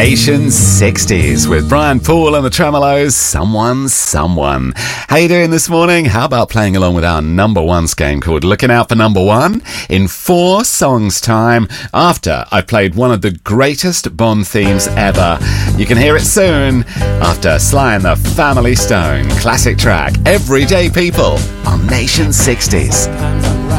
Nation 60s with Brian Poole and the Tremolos, Someone. How you doing this morning? How about playing along with our number one game called Looking Out for Number One in 4 songs time after I played one of the greatest Bond themes ever. You can hear it soon after Sly and the Family Stone. Classic track, Everyday People on Nation 60s.